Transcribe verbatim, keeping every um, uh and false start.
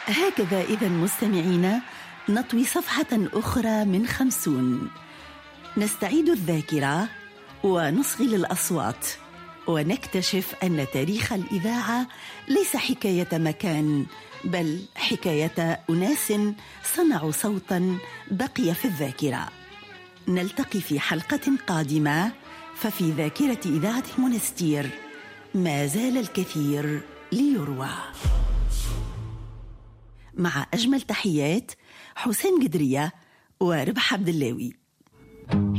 هكذا إذا مستمعينا نطوي صفحة أخرى من خمسون، نستعيد الذاكرة ونصغي للأصوات ونكتشف أن تاريخ الإذاعة ليس حكاية مكان، بل حكاية أناس صنعوا صوتا بقي في الذاكرة. نلتقي في حلقة قادمة، ففي ذاكرة إذاعة المنستير ما زال الكثير ليروى. مع أجمل تحيات حسين قدرية وربح عبد اللاوي.